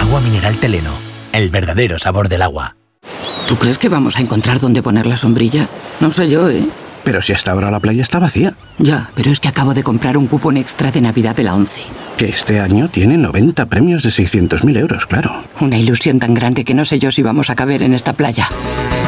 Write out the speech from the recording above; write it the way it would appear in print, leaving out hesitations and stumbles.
Agua mineral Teleno, el verdadero sabor del agua. ¿Tú crees que vamos a encontrar dónde poner la sombrilla? No sé yo, ¿eh? Pero si hasta ahora la playa está vacía. Ya, pero es que acabo de comprar un cupón extra de Navidad de la ONCE. Que este año tiene 90 premios de 600.000 euros, claro. Una ilusión tan grande que no sé yo si vamos a caber en esta playa.